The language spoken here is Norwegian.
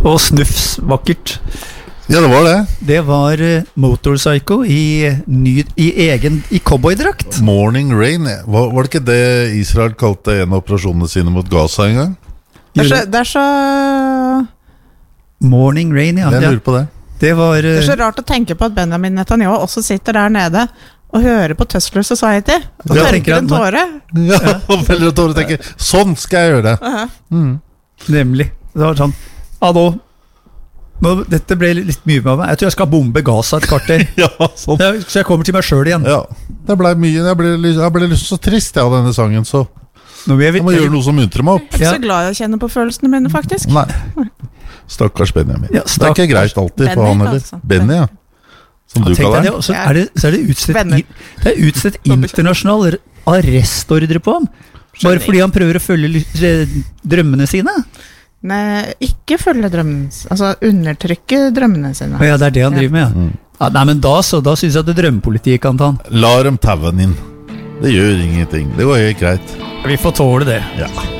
Og snufs vakkert. Ja, det var det. Det var Motorpsycho i cowboydrakt. Morning Rain. Var det ikke det Israel kalte en av operasjonene sine mot Gaza en gang? Det er så Morning Rain, ja. Jeg lurer på det. Det er så rart å tenke på at Benjamin Netanyahu også sitter der nede og hører på Tussler Society og tørker en tåre. Ja, og feller en tåre og tenker, sånn skal jeg gjøre det. Nemlig. Det var sånn, dette ble litt mye med meg. Jeg tror jeg skal bombe Gaza et kvarter. Ja, sånn. Så jeg kommer til meg selv igjen. Ja, det ble mye. Jeg ble litt så trist av denne sangen, så jeg må gjøre noe som muntrer meg opp. Jeg er ikke så glad i å kjenne på følelsene mine, faktisk. Nei. Stakkars Benjamin. Ja, det er ikke greit alltid for han heller. Altså. Benny, ja. Som du kaller han. Så er det utstedt internasjonal arrestordre på ham. Bare fordi han prøver å følge drømmene sine. Nei, ikke følge drømmene, altså undertrykke drømmene sine. Ja, det er det han driver med, ja. Nei, men da synes jeg at det drømmepolitiet kan ta han. La dem tauen inn. Det gjør ingenting, det går helt greit. Vi får tåle det. Ja.